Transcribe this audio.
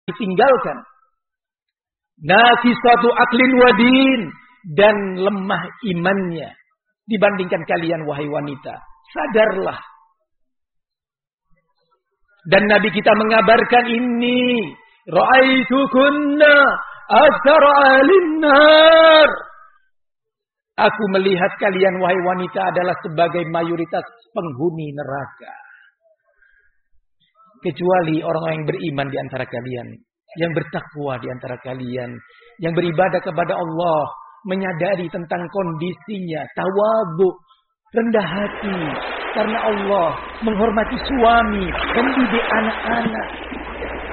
ditinggalkan. Naqisatu aqlin wa din, dan lemah imannya dibandingkan kalian wahai wanita. Sadarlah. Dan Nabi kita mengabarkan ini, ra'aitukunna aktsara ahlin nar. Aku melihat kalian wahai wanita adalah sebagai mayoritas penghuni neraka. Kecuali orang-orang yang beriman di antara kalian, yang bertakwa di antara kalian, yang beribadah kepada Allah, menyadari tentang kondisinya, tawadhu, rendah hati karena Allah, menghormati suami, mendidik anak-anak.